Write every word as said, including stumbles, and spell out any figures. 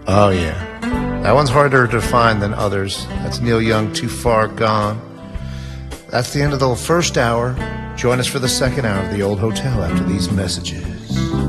Oh, yeah. That one's harder to find than others. That's Neil Young, Too Far Gone. That's the end of the first hour. Join us for the second hour of The Old Hotel after these messages.